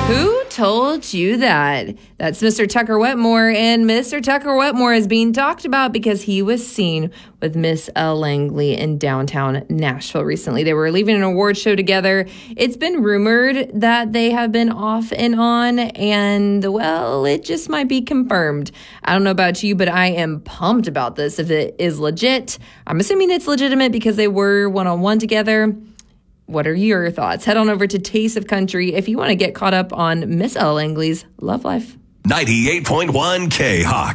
Who told you that? That's Mr. Tucker Wetmore, and Mr. Tucker Wetmore is being talked about because he was seen with Miss Elle Langley in downtown Nashville recently. They were leaving an award show together. It's been rumored that they have been off and on, and, well, it just might be confirmed. I don't know about you, but I am pumped about this if it is legit. I'm assuming it's legitimate because they were one-on-one together. What are your thoughts? Head on over to Taste of Country if you want to get caught up on Miss Elle Langley's love life. 98.1 K-Hawk.